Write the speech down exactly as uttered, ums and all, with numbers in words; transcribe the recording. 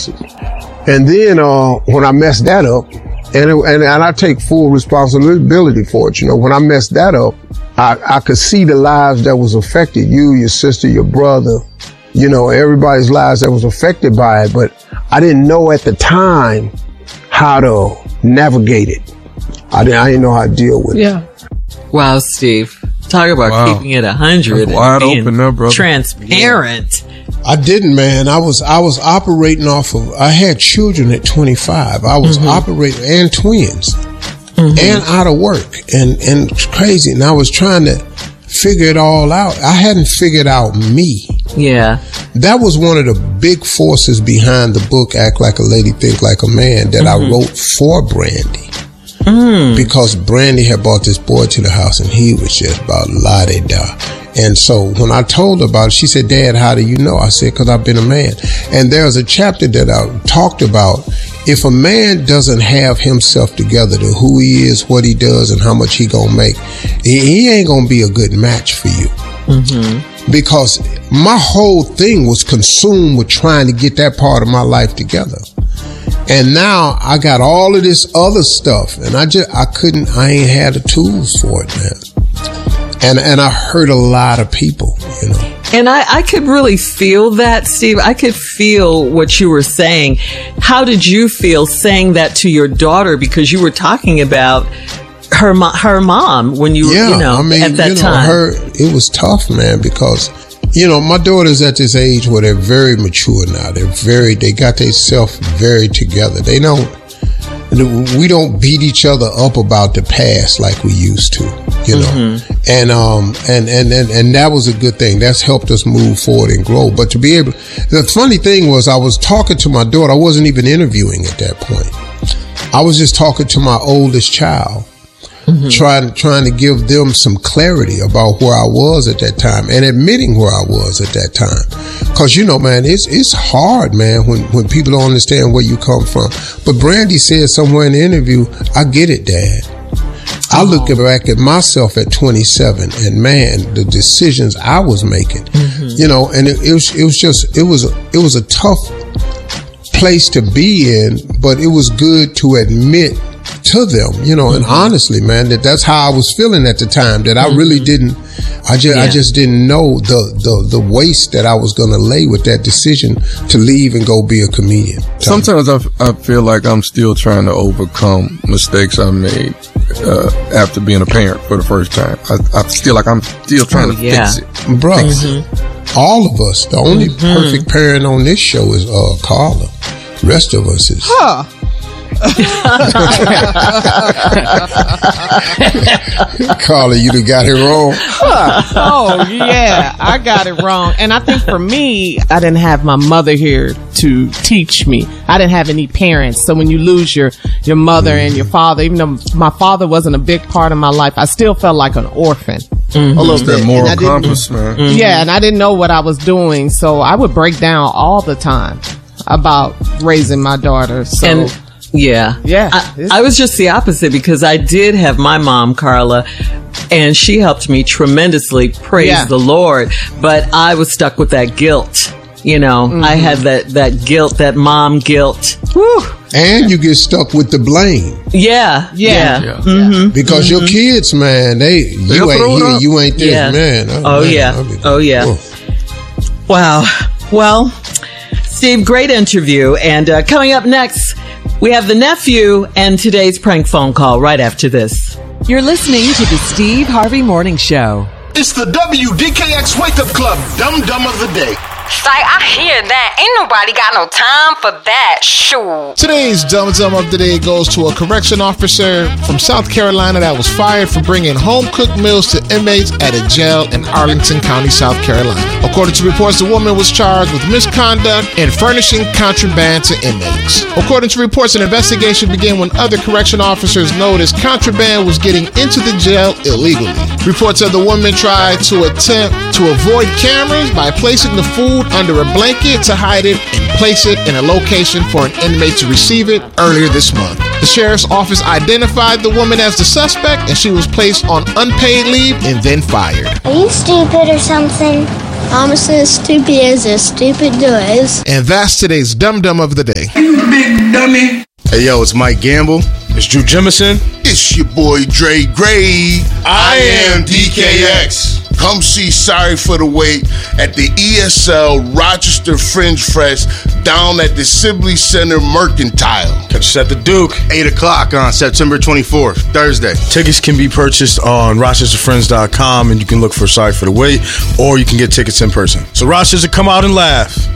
forces. And then uh, when I messed that up, and, it, and and I take full responsibility for it, you know, when I messed that up, I, I could see the lives that was affected, you, your sister, your brother, you know, everybody's lives that was affected by it. But I didn't know at the time how to navigate it. I didn't, I didn't know how to deal with yeah. it. Wow, Steve. Talk about wow. keeping it a hundred and wide being open there, brother. transparent. Yeah. I didn't, man. I was I was operating off of. I had children at twenty-five. I was mm-hmm. operating and twins, mm-hmm. and out of work, and and it's crazy. And I was trying to figure it all out. I hadn't figured out me. Yeah, that was one of the big forces behind the book "Act Like a Lady, Think Like a Man" that mm-hmm. I wrote for Brandy. Mm. Because Brandy had brought this boy to the house and he was just about la-de-da. And so when I told her about it, she said, Dad, how do you know? I said, because I've been a man. And there's a chapter that I talked about. If a man doesn't have himself together to who he is, what he does, and how much he gonna make, he, he ain't gonna be a good match for you. Mm-hmm. Because my whole thing was consumed with trying to get that part of my life together. And now I got all of this other stuff, and I just I couldn't I ain't had the tools for it, man. And and I hurt a lot of people, you know. And I, I could really feel that, Steve. I could feel what you were saying. How did you feel saying that to your daughter? Because you were talking about her mo- her mom when you were, yeah, you know, I mean, at that you know, time. Her, it was tough, man, because. You know, my daughter's at this age where they're very mature now. They're very, they got themselves very together. They don't, we don't beat each other up about the past like we used to, you know. Mm-hmm. And, um, and, and, and, and that was a good thing. That's helped us move forward and grow. But to be able, the funny thing was I was talking to my daughter. I wasn't even interviewing at that point. I was just talking to my oldest child. Mm-hmm. Trying, trying to give them some clarity about where I was at that time and admitting where I was at that time. Cause you know, man, it's, it's hard, man, when, when people don't understand where you come from. But Brandy said somewhere in the interview, I get it, Dad. I look back at myself at twenty-seven and man, the decisions I was making, mm-hmm. you know, and it, it was, it was just, it was, it was a tough place to be in, but it was good to admit to them, you know, mm-hmm. and honestly, man, that that's how I was feeling at the time, that I mm-hmm. really didn't, I just, yeah. I just didn't know the, the, the waste that I was going to lay with that decision to leave and go be a comedian. Sometimes I, I feel like I'm still trying to overcome mistakes I made, uh, after being a parent for the first time. I, I feel like I'm still trying oh, to yeah. fix it. Bro, mm-hmm. all of us, the only mm-hmm. perfect parent on this show is, uh, Carla. The rest of us is. Huh. Carla, you done got it wrong. Huh. Oh, yeah, I got it wrong. And I think for me, I didn't have my mother here to teach me. I didn't have any parents. So when you lose your, your mother mm-hmm. and your father, even though my father wasn't a big part of my life, I still felt like an orphan. Mm-hmm. A little bit. That moral compass, man. Mm-hmm. Yeah, and I didn't know what I was doing. So I would break down all the time about raising my daughter. So. And- Yeah. Yeah. I, I was just the opposite because I did have my mom, Carla, and she helped me tremendously. Praise yeah. the Lord. But I was stuck with that guilt. You know, mm-hmm. I had that, that guilt, that mom guilt. Woo. And you get stuck with the blame. Yeah. Yeah. yeah. Mm-hmm. Because mm-hmm. your kids, man, they, you ain't here, you ain't this, yeah. man. Oh, oh man, yeah. Be, oh, yeah. Oh. Wow. Well, Steve, great interview. And uh, coming up next, we have the nephew and today's prank phone call right after this. You're listening to the Steve Harvey Morning Show. It's the W D K X Wake Up Club Dum Dum of the Day. Say, I hear that. Ain't nobody got no time for that. Shoot. Today's Dum Dum of the Day goes to a correction officer from South Carolina that was fired for bringing home-cooked meals to inmates at a jail in Arlington County, South Carolina. According to reports, the woman was charged with misconduct and furnishing contraband to inmates. According to reports, an investigation began when other correction officers noticed contraband was getting into the jail illegally. Reports said the woman tried to attempt to avoid cameras by placing the food under a blanket to hide it and place it in a location for an inmate to receive it earlier this month. The sheriff's office identified the woman as the suspect and she was placed on unpaid leave and then fired. Are you stupid or something? Mama says stupid is as stupid does. And that's today's Dum Dum of the Day. You big dummy. Hey, yo, it's Mike Gamble. It's Drew Jemison. It's your boy Dre Gray. I am D K X. Come see Sorry for the Wait at the E S L Rochester Fringe Fest down at the Sibley Center Mercantile. Catch us at the Duke, eight o'clock on September twenty-fourth, Thursday. Tickets can be purchased on rochester friends dot com, and you can look for Sorry for the Wait, or you can get tickets in person. So Rochester, come out and laugh.